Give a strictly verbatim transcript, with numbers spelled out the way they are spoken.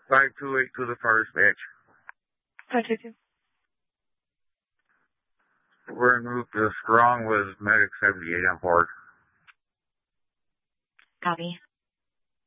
five two eight to the first batch. five two two. We're en route to Strong with Medic seventy-eight on board. Copy.